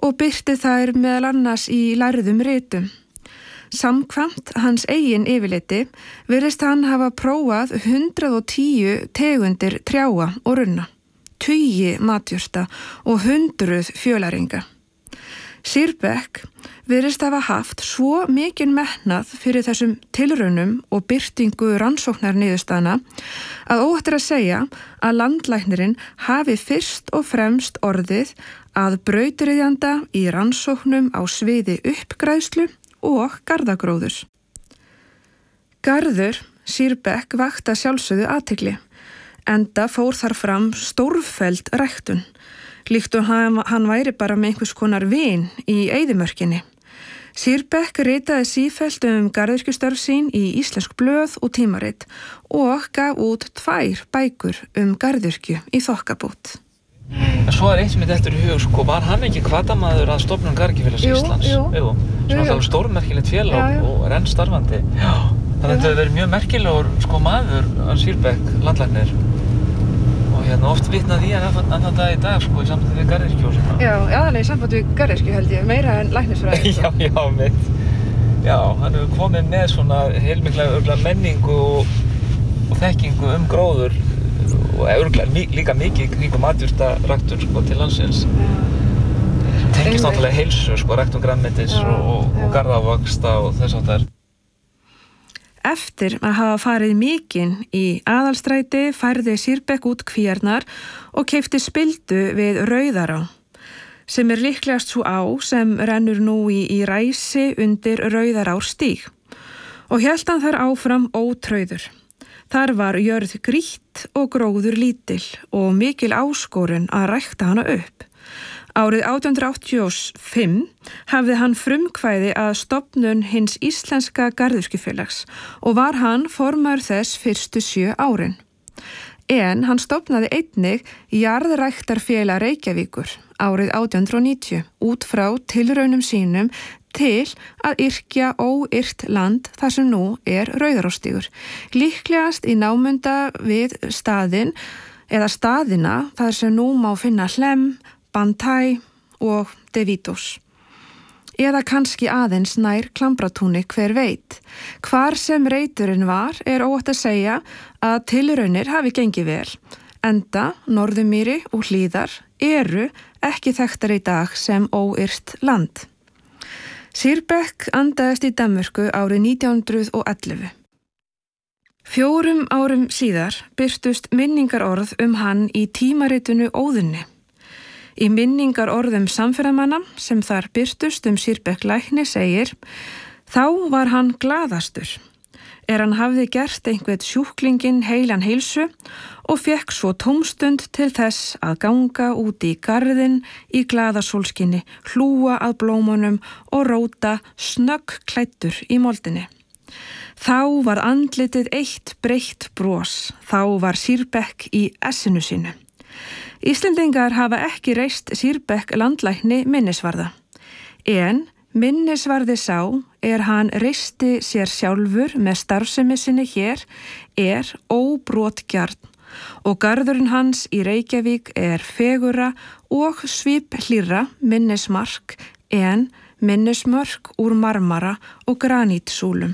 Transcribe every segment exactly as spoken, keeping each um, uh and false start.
og birti þær meðal annars í lærðum ritum. Samkvæmt hans eigin yfirliti virðist hann hafa prófað hundrað og tíu tegundir trjáa og runna, tugi matjurta og hundruð fjölæringa. Sýrbeck virðist hafa haft svo mikinn metnað fyrir þessum tilraunum og birtingu rannsóknarniðurstaðna að óhætt er að segja að landlæknirinn hafi fyrst og fremst orðið að brautryðjanda í rannsóknum á sviði uppgræðslu og garðagróðurs. Garður Sýrbeck vakti að sjálfsögðu athygli, enda fór þar fram stórfelld ræktun, líkt og hann, hann væri bara með einhvers konar vin í eyðimörkinni. Sýrbeck ritaði sífellt um garðyrkjustörf sín í íslensk blöð og tímarit og gaf út tvær bækur um garðyrkju í þokkabót. En svo er eitt sem þetta eftir í hug, sko, var hann ekki hvatamaður að stofnun Garðyrkjufélags Íslands? Jú, jú. Sem alltaf stórmerkilegt félag já, já. Og er enn starfandi. Já. Þannig að þetta hefur verið mjög merkilegur, sko, maður, hann Sýrbeck, landlæknir. Og hérna oft vitnað í hann annan dag í dag, sko, í sambandi við garðyrkju og svona. Já, aðalega í sambandi við garðyrkju held ég, meira en læknisfræði. já, já, mitt. Já, hann hefur komið með svona heilmikla örgulega menningu og, og þekkingu um gróður og örgulega líka mikið kringum matjurtaræktun sko til landsins. Sem tengist náttúrulega heilsu sko, ræktun grænmetis já, og, og garðávöxta og þess háttar. Eftir að hafa farið mikinn í Aðalstræti færði Sýrbeck út kvíarnar og keypti spildu við Rauðará, sem er líklegast svo á sem rennur nú í, í ræsi undir Rauðarárstíg og hélt hann þar áfram ótrauður. Þar var jörð grýtt og gróður lítil og mikil áskorun að rækta hana upp. Árið átján hundrað áttatíu og fimm hafði hann frumkvæði að stofnun hins íslenska garðyrkjufélags og var hann formaður þess fyrstu sjö árin. En hann stofnaði einnig Jarðræktarfélag Reykjavíkur árið átján hundrað og níutíu út frá tilraunum sínum til að yrkja óyrt land þar sem nú er Rauðarárstígur, líklegast í námunda við staðinn eða staðina þar sem nú má finna Hlemm, Bantay og Devítos. Eða kannski aðeins nær Klambratúni hver veit. Hvar sem reiturinn var er óhætt að segja að tilraunir hafi gengið vel, enda Norðurmýri og Hlíðar eru ekki þekktar í dag sem óyrt land. Sýrbeck andaðist í Danmörku árið nítján hundruð og ellefu. Fjórum árum síðar birtust minningarorð um hann í tímaritinu Óðunni. Í minningarorðum samferðamanna sem þar birtust um Sýrbeck lækni segir: Þá var hann glaðastur, er hann hafði gert einhvern sjúklinginn heilan heilsu og fekk svo tómstund til þess að ganga út í garðinn í glaðasólskinni, hlúa að blómunum og róta snögg klæddur í moldinni. Þá var andlitið eitt breitt bros, þá var Sýrbeck í essinu sínu. Íslendingar hafa ekki reist Sýrbeck landlækni minnisvarða, en minnisvarði sá er hann reisti sér sjálfur með starfsemi sinni hér er óbrotgjarn og garðurinn hans í Reykjavík er fegurra og sviplýrra minnismark en minnismörk úr marmara og granítsúlum.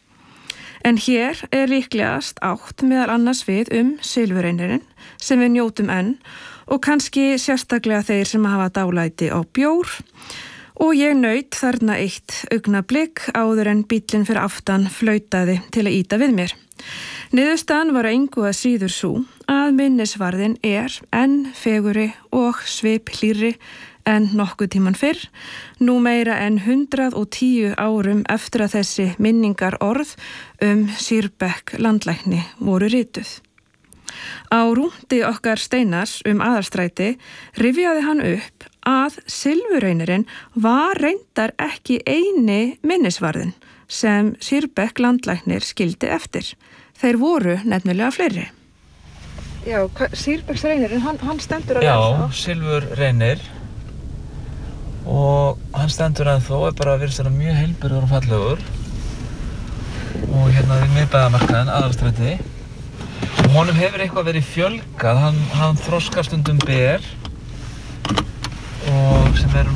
En hér er líklegast átt meðal annars við um silfureinirinn sem við njótum enn og kannski sérstaklega þeir sem hafa dálæti á bjór. Og ég naut þarna eitt augnablik áður en bíllinn fyrir aftan flautaði til að ýta við mér. Niðurstaðan var engu að síður sú að minnisvarðin er enn fegurri og sviplýrri en nokkuð tíman fyrr, nú meira en hundrað og tíu árum eftir að þessi minningar orð um Sýrbeck landlækni voru rituð. Á rúndi okkar Steinars um Aðalstræti rifjaði hann upp að silfureinirinn var reyndar ekki eini minnisvarðin sem Sýrbeck landlæknir skildi eftir. Þeir voru nefnilega fleiri. Já, Sýrbecks reinirinn, hann, hann stendur að lesa. Já, silfurreinir og hann stendur að þó er bara virðist vera mjög heilburður og fallegur og hérna við miðbæjarmarkaðinn Aðalstræti og honum hefur eitthvað verið fjölgað, hann, hann þroskar stundum ber og sem er